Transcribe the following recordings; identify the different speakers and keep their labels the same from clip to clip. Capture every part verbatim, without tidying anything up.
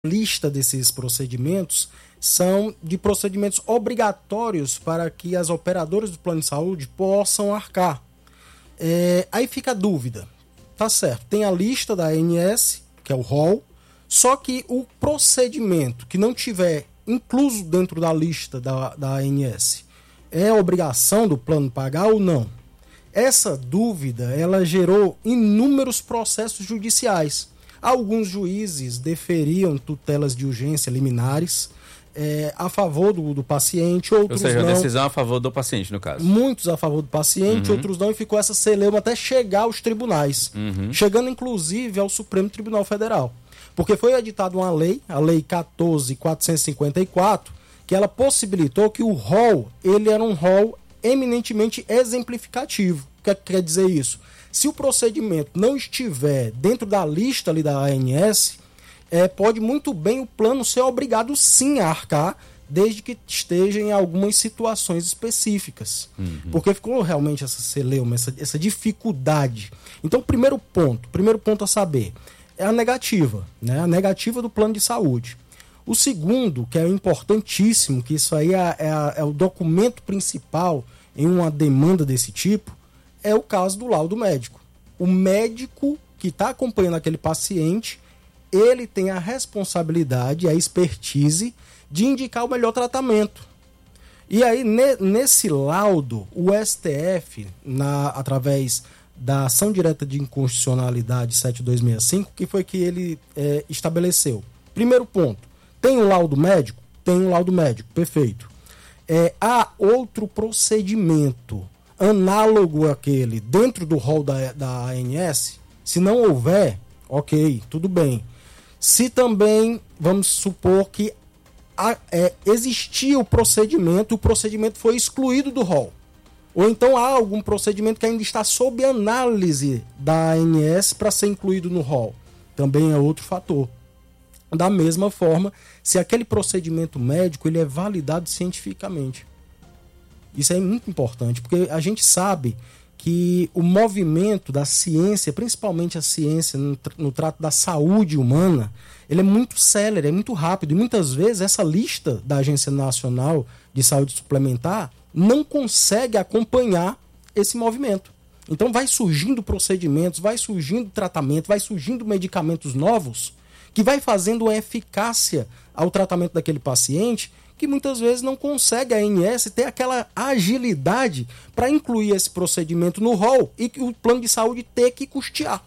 Speaker 1: lista desses procedimentos são de procedimentos obrigatórios para que as operadoras do plano de saúde possam arcar. É, aí fica a dúvida. Tá certo, tem a lista da A N S, que é o rol, só que o procedimento que não tiver incluso dentro da lista da, da A N S, é obrigação do plano pagar ou não? Essa dúvida, ela gerou inúmeros processos judiciais. Alguns juízes deferiam tutelas de urgência liminares é, a favor do, do paciente, outros
Speaker 2: não. Ou seja,
Speaker 1: não.
Speaker 2: a decisão a favor do paciente, no caso.
Speaker 1: Muitos a favor do paciente, uhum. outros não, e ficou essa celeuma até chegar aos tribunais, uhum. chegando inclusive ao Supremo Tribunal Federal. Porque foi editada uma lei, a Lei quatorze mil quatrocentos e cinquenta e quatro, que ela possibilitou que o rol, ele era um rol eminentemente exemplificativo. O que, é que quer dizer isso? Se o procedimento não estiver dentro da lista ali da A N S, é, pode muito bem o plano ser obrigado sim a arcar, desde que esteja em algumas situações específicas. Uhum. Porque ficou realmente essa celeuma, essa, essa dificuldade. Então, o primeiro ponto, primeiro ponto a saber, é a negativa, né? A negativa do plano de saúde. O segundo, que é importantíssimo, que isso aí é, é, é o documento principal em uma demanda desse tipo, é o caso do laudo médico. O médico que está acompanhando aquele paciente, ele tem a responsabilidade, a expertise de indicar o melhor tratamento. E aí, ne, nesse laudo, o S T F, na, através da ação direta de inconstitucionalidade sete dois seis cinco, que foi que ele é, estabeleceu. Primeiro ponto, tem um laudo médico? Tem um laudo médico, perfeito. É, há outro procedimento análogo àquele dentro do rol da, da A N S? Se não houver, ok, tudo bem. Se também, vamos supor que a, é, existia o procedimento, o procedimento foi excluído do rol. Ou então há algum procedimento que ainda está sob análise da A N S para ser incluído no rol. Também é outro fator. Da mesma forma, se aquele procedimento médico ele é validado cientificamente. Isso é muito importante, porque a gente sabe que o movimento da ciência, principalmente a ciência no, no trato da saúde humana, ele é muito célere, é muito rápido. E muitas vezes essa lista da Agência Nacional de Saúde Suplementar não consegue acompanhar esse movimento. Então vai surgindo procedimentos, vai surgindo tratamento, vai surgindo medicamentos novos que vai fazendo uma eficácia ao tratamento daquele paciente que muitas vezes não consegue a A N S ter aquela agilidade para incluir esse procedimento no rol e que o plano de saúde ter que custear.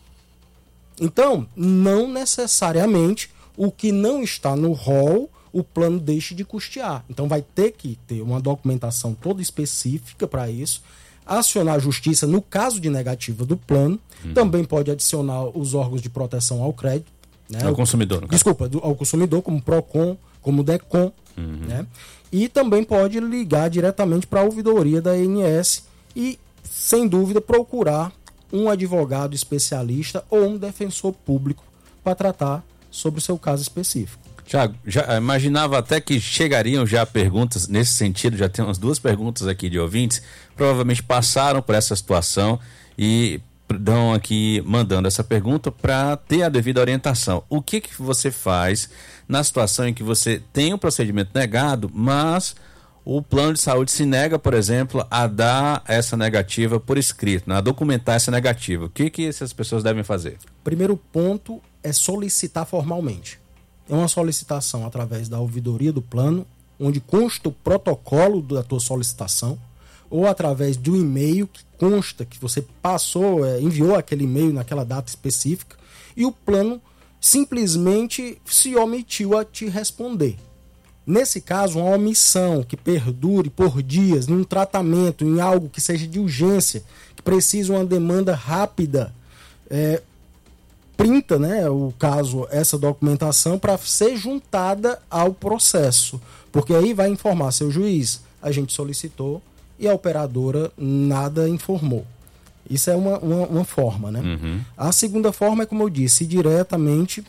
Speaker 1: Então, não necessariamente o que não está no rol o plano deixe de custear. Então vai ter que ter uma documentação toda específica para isso, acionar a justiça no caso de negativa do plano, uhum. também pode adicionar os órgãos de proteção ao crédito. Né?
Speaker 2: Ao consumidor, no caso.
Speaker 1: Desculpa, do, ao consumidor, como PROCON, como DECON, uhum. né? E também pode ligar diretamente para a ouvidoria da A N S e, sem dúvida, procurar um advogado especialista ou um defensor público para tratar sobre o seu caso específico.
Speaker 2: Tiago, já imaginava até que chegariam já perguntas nesse sentido, já tem umas duas perguntas aqui de ouvintes, provavelmente passaram por essa situação e dão aqui mandando essa pergunta para ter a devida orientação. O que que você faz na situação em que você tem um procedimento negado, mas o plano de saúde se nega, por exemplo, a dar essa negativa por escrito, né? A documentar essa negativa? O que que essas pessoas devem fazer?
Speaker 1: Primeiro ponto é solicitar formalmente. É uma solicitação através da ouvidoria do plano, onde consta o protocolo da tua solicitação, ou através de um e-mail que consta que você passou, é, enviou aquele e-mail naquela data específica, e o plano simplesmente se omitiu a te responder. Nesse caso, uma omissão que perdure por dias, num tratamento, em algo que seja de urgência, que precisa uma demanda rápida, é, printa, né, o caso, essa documentação para ser juntada ao processo, porque aí vai informar seu juiz, a gente solicitou e a operadora nada informou. Isso é uma, uma, uma forma, né? Uhum. A segunda forma é, como eu disse, diretamente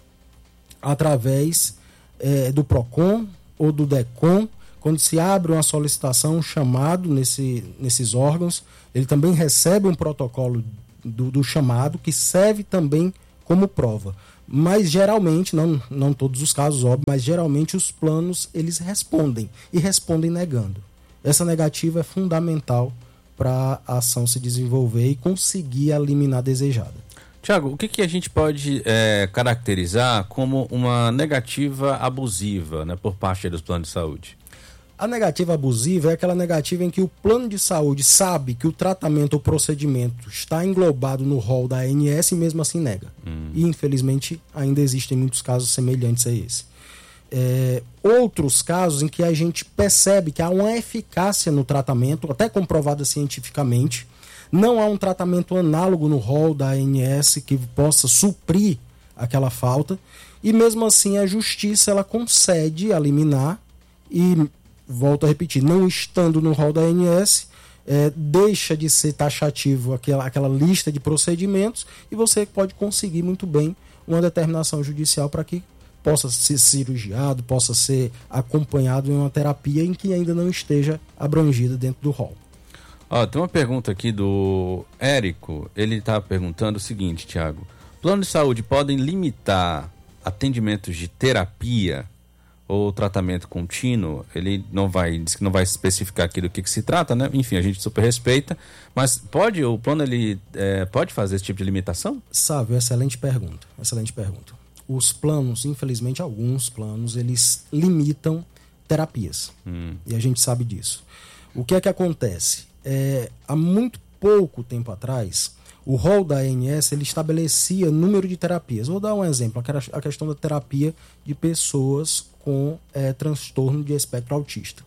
Speaker 1: através é, do PROCON ou do DECON, quando se abre uma solicitação, um chamado nesse, nesses órgãos, ele também recebe um protocolo do, do chamado que serve também como prova. Mas geralmente, não, não todos os casos, óbvio, mas geralmente os planos eles respondem e respondem negando. Essa negativa é fundamental para a ação se desenvolver e conseguir a liminar desejada.
Speaker 2: Tiago, o que, que a gente pode é, caracterizar como uma negativa abusiva, né, por parte dos planos de saúde?
Speaker 1: A negativa abusiva é aquela negativa em que o plano de saúde sabe que o tratamento ou procedimento está englobado no rol da A N S e mesmo assim nega. Hum. E infelizmente ainda existem muitos casos semelhantes a esse. É, outros casos em que a gente percebe que há uma eficácia no tratamento, até comprovada cientificamente, não há um tratamento análogo no rol da A N S que possa suprir aquela falta, e mesmo assim a justiça ela concede a liminar e, volto a repetir, não estando no rol da A N S, é, deixa de ser taxativo aquela, aquela lista de procedimentos e você pode conseguir muito bem uma determinação judicial para que possa ser cirurgiado, possa ser acompanhado em uma terapia em que ainda não esteja abrangida dentro do rol.
Speaker 2: Ó, tem uma pergunta aqui do Érico. Ele está perguntando o seguinte, Tiago. Planos de saúde podem limitar atendimentos de terapia ou tratamento contínuo? Ele não vai, diz que não vai especificar aqui do que, que se trata, né? Enfim, a gente super respeita. Mas pode, o plano ele é, pode fazer esse tipo de limitação?
Speaker 1: Sabe, excelente pergunta. Excelente pergunta. Os planos, infelizmente, alguns planos, eles limitam terapias. Hum. E a gente sabe disso. O que é que acontece? É, há muito pouco tempo atrás, o rol da A N S ele estabelecia número de terapias. Vou dar um exemplo, a questão da terapia de pessoas com é, transtorno de espectro autista.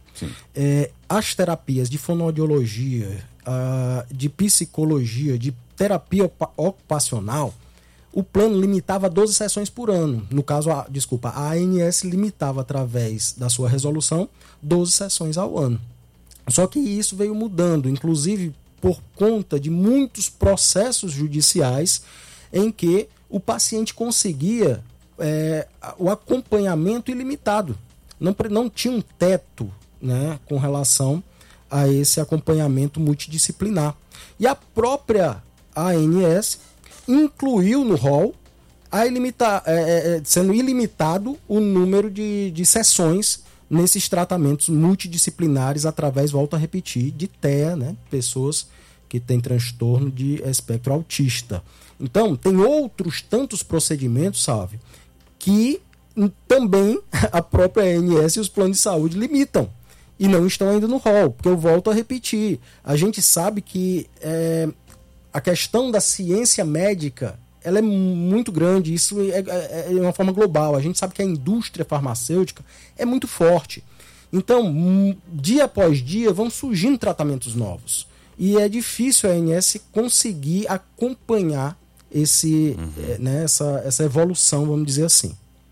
Speaker 1: É, as terapias de fonoaudiologia, a, de psicologia, de terapia ocupacional, o plano limitava doze sessões por ano. No caso, a, desculpa, a A N S limitava, através da sua resolução, doze sessões ao ano. Só que isso veio mudando, inclusive por conta de muitos processos judiciais em que o paciente conseguia é, o acompanhamento ilimitado. Não, não tinha um teto, né, com relação a esse acompanhamento multidisciplinar. E a própria A N S incluiu no rol, a ilimitar, é, é, sendo ilimitado o número de, de sessões nesses tratamentos multidisciplinares através, volto a repetir, de T E A, né? Pessoas que têm transtorno de espectro autista. Então, tem outros tantos procedimentos, sabe, que também a própria A N S e os planos de saúde limitam e não estão ainda no rol, porque eu volto a repetir, a gente sabe que é, a questão da ciência médica ela é muito grande, isso é, é, é uma forma global. A gente sabe que a indústria farmacêutica é muito forte. Então, dia após dia, vão surgindo tratamentos novos. E é difícil a A N S conseguir acompanhar esse, uhum. é, né, essa, essa evolução, vamos dizer assim.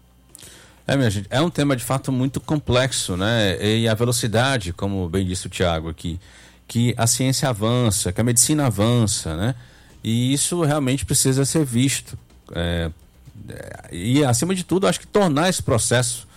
Speaker 2: É, minha gente, é um tema de fato muito complexo, né? E a velocidade, como bem disse o Tiago aqui, que a ciência avança, que a medicina avança, né? E isso realmente precisa ser visto. É, e, acima de tudo, acho que tornar esse processo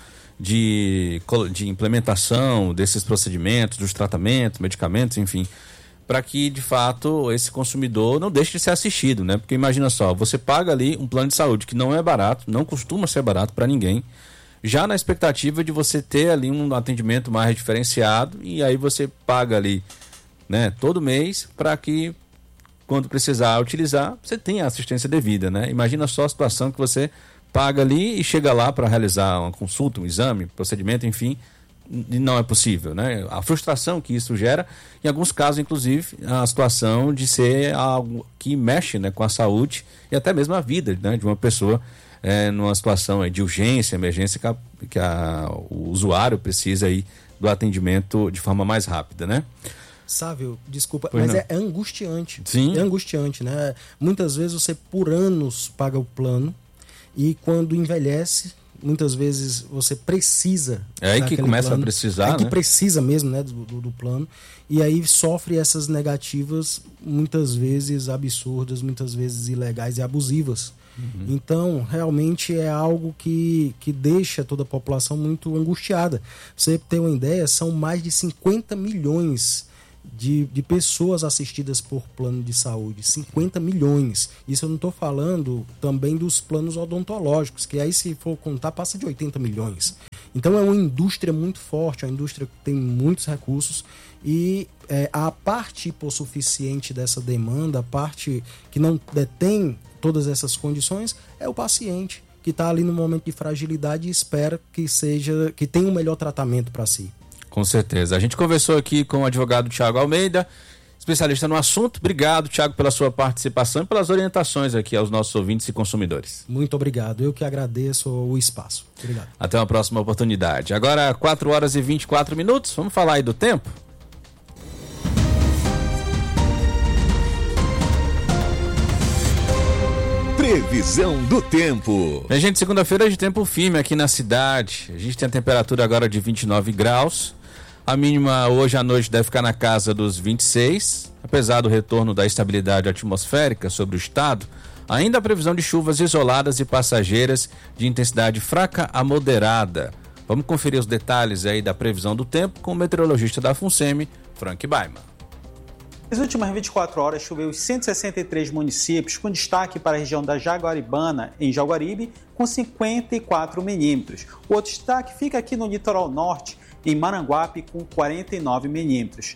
Speaker 2: de, de implementação desses procedimentos, dos tratamentos, medicamentos, enfim, para que, de fato, esse consumidor não deixe de ser assistido, né? Porque imagina só, você paga ali um plano de saúde que não é barato, não costuma ser barato para ninguém, já na expectativa de você ter ali um atendimento mais diferenciado, e aí você paga ali, né, todo mês para que, quando precisar utilizar, você tem a assistência devida, né? Imagina só a situação que você paga ali e chega lá para realizar uma consulta, um exame, procedimento, enfim, e não é possível, né? A frustração que isso gera, em alguns casos, inclusive, a situação de ser algo que mexe, né, com a saúde e até mesmo a vida, né, de uma pessoa é, numa situação aí, de urgência, emergência, que, a, que a, o usuário precisa aí do atendimento de forma mais rápida, né?
Speaker 1: Sávio, desculpa,
Speaker 2: pois
Speaker 1: mas
Speaker 2: não.
Speaker 1: é, é angustiante.
Speaker 2: Sim.
Speaker 1: É angustiante, né? Muitas vezes você por anos paga o plano e quando envelhece, muitas vezes você precisa.
Speaker 2: É aí que começa
Speaker 1: plano,
Speaker 2: a precisar,
Speaker 1: é aí
Speaker 2: né?
Speaker 1: que precisa mesmo, né, do, do, do plano. E aí sofre essas negativas, muitas vezes absurdas, muitas vezes ilegais e abusivas. Uhum. Então, realmente é algo que, que deixa toda a população muito angustiada. Pra você ter uma ideia, são mais de cinquenta milhões de, de pessoas assistidas por plano de saúde, cinquenta milhões. Isso eu não estou falando também dos planos odontológicos, que aí, se for contar, passa de oitenta milhões. Então é uma indústria muito forte, uma indústria que tem muitos recursos, e é, a parte hipossuficiente dessa demanda, a parte que não detém todas essas condições, é o paciente, que está ali no momento de fragilidade e espera que seja, que tenha um melhor tratamento para si.
Speaker 2: Com certeza. A gente conversou aqui com o advogado Tiago Almeida, especialista no assunto. Obrigado, Tiago, pela sua participação e pelas orientações aqui aos nossos ouvintes e consumidores.
Speaker 1: Muito obrigado. Eu que agradeço o espaço. Obrigado.
Speaker 2: Até uma próxima oportunidade. Agora, quatro horas e vinte e quatro minutos. Vamos falar aí do tempo?
Speaker 3: Previsão do tempo.
Speaker 2: Minha gente, segunda-feira é de tempo firme aqui na cidade. A gente tem a temperatura agora de vinte e nove graus. A mínima hoje à noite deve ficar na casa dos vinte e seis. Apesar do retorno da estabilidade atmosférica sobre o estado, ainda há previsão de chuvas isoladas e passageiras de intensidade fraca a moderada. Vamos conferir os detalhes aí da previsão do tempo com o meteorologista da FUNSEMI, Frank Baiman.
Speaker 4: Nas últimas vinte e quatro horas, choveu em cento e sessenta e três municípios, com destaque para a região da Jaguaribana, em Jaguaribe, com cinquenta e quatro milímetros. O outro destaque fica aqui no litoral norte, em Maranguape, com quarenta e nove milímetros.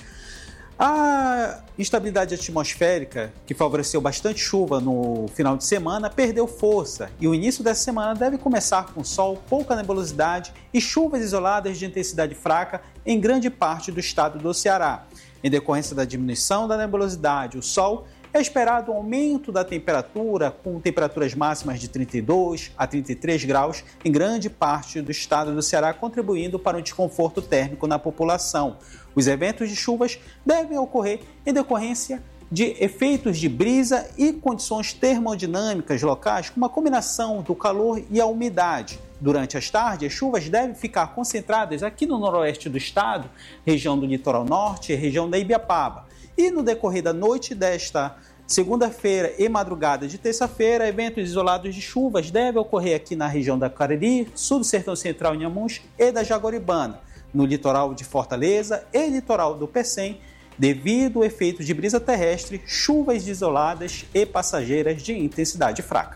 Speaker 4: A instabilidade atmosférica, que favoreceu bastante chuva no final de semana, perdeu força, e o início dessa semana deve começar com sol, pouca nebulosidade e chuvas isoladas de intensidade fraca em grande parte do estado do Ceará. Em decorrência da diminuição da nebulosidade, o sol, é esperado um aumento da temperatura, com temperaturas máximas de trinta e dois a trinta e três graus em grande parte do estado do Ceará, contribuindo para um desconforto térmico na população. Os eventos de chuvas devem ocorrer em decorrência de efeitos de brisa e condições termodinâmicas locais, com uma combinação do calor e a umidade. Durante as tardes, as chuvas devem ficar concentradas aqui no noroeste do estado, região do litoral norte e região da Ibiapaba. E no decorrer da noite desta segunda-feira e madrugada de terça-feira, eventos isolados de chuvas devem ocorrer aqui na região da Cariri, sul do Sertão Central, Inhamuns e da Jaguaribana, no litoral de Fortaleza e litoral do Pecém, devido ao efeito de brisa terrestre, chuvas isoladas e passageiras de intensidade fraca.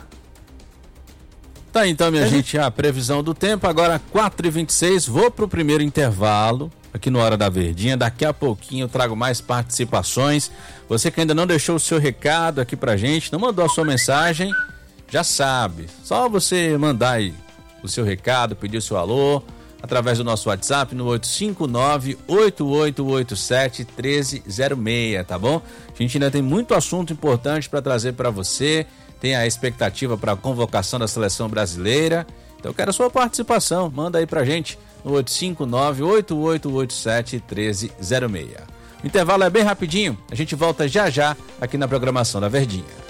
Speaker 2: Tá, então, minha é. gente, a previsão do tempo, agora quatro e vinte e seis, vou para o primeiro intervalo, aqui no Hora da Verdinha. Daqui a pouquinho eu trago mais participações. Você que ainda não deixou o seu recado aqui pra gente, não mandou a sua mensagem, já sabe, só você mandar aí o seu recado, pedir o seu alô, através do nosso WhatsApp no oito cinco nove, oito oito oito sete, um três zero seis, tá bom? A gente ainda tem muito assunto importante para trazer para você, tem a expectativa para a convocação da seleção brasileira, então eu quero a sua participação, manda aí pra gente no oito cinco nove, oito oito oito sete, um três zero seis. O intervalo é bem rapidinho, a gente volta já já aqui na programação da Verdinha.